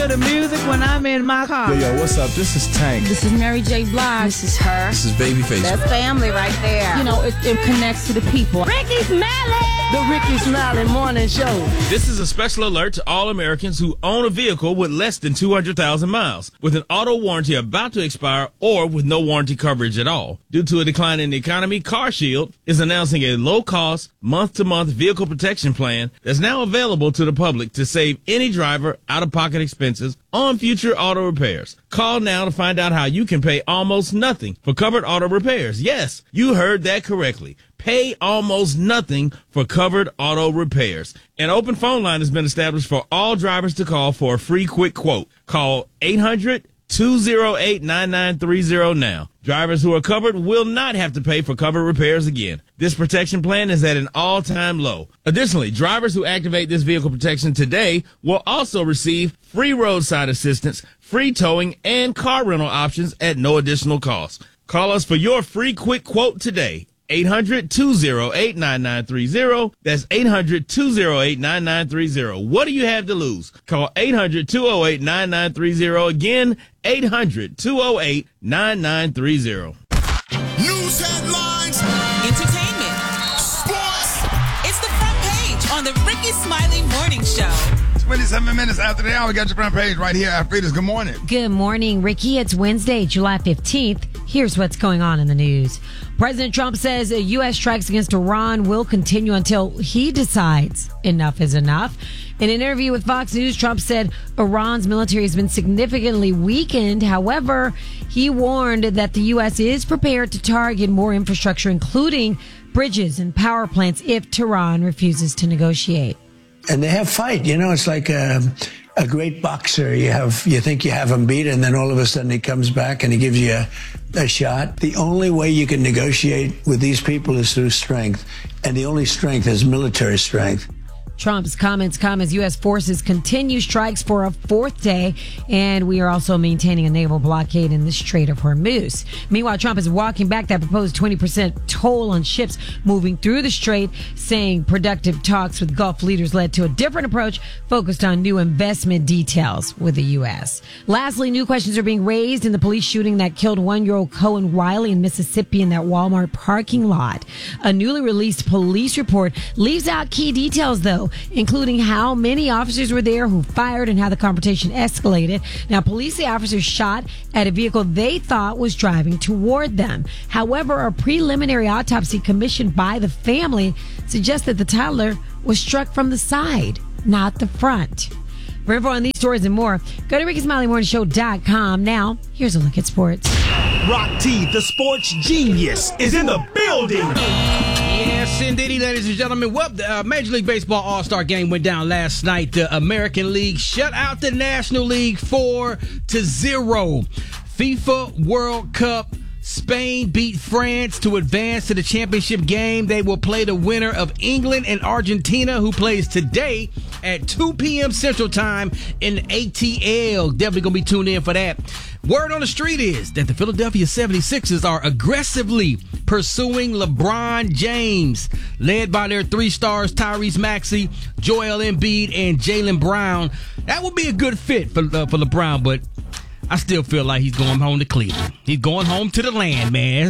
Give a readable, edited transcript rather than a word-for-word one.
to the music when I'm in my car. Yo, what's up? This is Tank. This is Mary J. Blige. This is her. This is Babyface. That's family right there. You know, it connects to the people. Ricky Smiley! The Ricky Smiley Morning Show. This is a special alert to all Americans who own a vehicle with less than 200,000 miles, with an auto warranty about to expire or with no warranty coverage at all. Due to a decline in the economy, CarShield is announcing a low-cost, month-to-month vehicle protection plan that's now available to the public to save any driver out-of-pocket expenses on future auto repairs. Call now to find out how you can pay almost nothing for covered auto repairs. Yes, you heard that correctly. Pay almost nothing for covered auto repairs. An open phone line has been established for all drivers to call for a free quick quote. Call 800-208-9930 now. Drivers who are covered will not have to pay for covered repairs again. This protection plan is at an all-time low. Additionally, drivers who activate this vehicle protection today will also receive free roadside assistance, free towing, and car rental options at no additional cost. Call us for your free quick quote today. 800-208-9930. That's 800-208-9930. What do you have to lose? Call 800-208-9930. Again, 800-208-9930. News headlines. Entertainment. Sports. It's the front page on the Ricky Smiley Morning Show. 27 minutes after the hour, we got your front page right here at Frida's. Good morning. Good morning, Ricky. It's Wednesday, July 15th. Here's what's going on in the news. President Trump says U.S. strikes against Iran will continue until he decides enough is enough. In an interview with Fox News, Trump said Iran's military has been significantly weakened. However, he warned that the U.S. is prepared to target more infrastructure, including bridges and power plants, if Tehran refuses to negotiate. And they have fight. You know, it's like a great boxer. You think you have him beat, and then all of a sudden he comes back and he gives you a shot. The only way you can negotiate with these people is through strength, and the only strength is military strength. Trump's comments come as U.S. forces continue strikes for a fourth day, and we are also maintaining a naval blockade in the Strait of Hormuz. Meanwhile, Trump is walking back that proposed 20% toll on ships moving through the strait, saying productive talks with Gulf leaders led to a different approach focused on new investment details with the U.S. Lastly, new questions are being raised in the police shooting that killed 1-year-old Cohen Riley in Mississippi in that Walmart parking lot. A newly released police report leaves out key details, though, including how many officers were there, who fired, and how the confrontation escalated. Now, police say officers shot at a vehicle they thought was driving toward them. However, a preliminary autopsy commissioned by the family suggests that the toddler was struck from the side, not the front. For info on these stories and more, go to RickySmileyMorningShow.com. Now, here's a look at sports. Rock T, the sports genius, is in the building. Yes, indeed, ladies and gentlemen. Well, the Major League Baseball All-Star Game went down last night. The American League shut out the National League 4-0. FIFA World Cup. Spain beat France to advance to the championship game. They will play the winner of England and Argentina, who plays today at 2 p.m. Central Time in ATL. Definitely going to be tuned in for that. Word on the street is that the Philadelphia 76ers are aggressively pursuing LeBron James, led by their three stars, Tyrese Maxey, Joel Embiid, and Jaylen Brown. That would be a good fit for LeBron, but I still feel like he's going home to Cleveland. He's going home to the land, man.